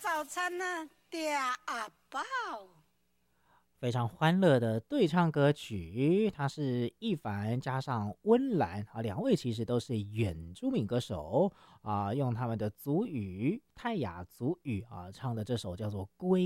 早餐呢，嗲阿宝。 非常欢乐的对唱歌曲，它是易凡加上温岚啊，两位其实都是原住民歌手啊，用他们的族语泰雅族语啊唱的这首叫做《归》。